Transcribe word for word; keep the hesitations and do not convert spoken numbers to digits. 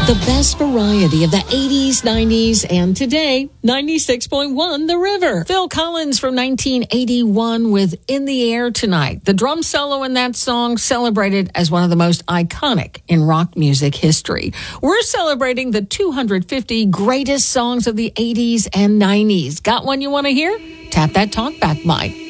The best variety of the eighties, nineties, and today, ninety-six point one The River. Phil Collins from nineteen eighty-one with In the Air Tonight. The drum solo in that song celebrated as one of the most iconic in rock music history. We're celebrating the two hundred fifty greatest songs of the eighties and nineties. Got one you want to hear? Tap that talkback mic.